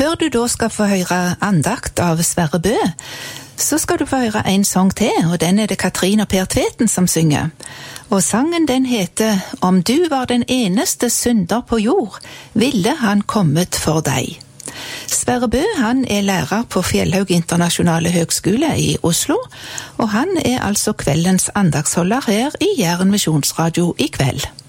før du da skal få høre andakt av Sverre Bø, så skal du få høre en sang til, og den er det Katrin og Per Tveten som synger. Og sangen den heter «Om du var den eneste synder på jord, ville han kommet for deg». Sverre Bø, han er lærer på Fjellhaug Internasjonale Høgskole i Oslo, og han er altså kveldens andagsholder her i Jæren Misjonsradio i kveld.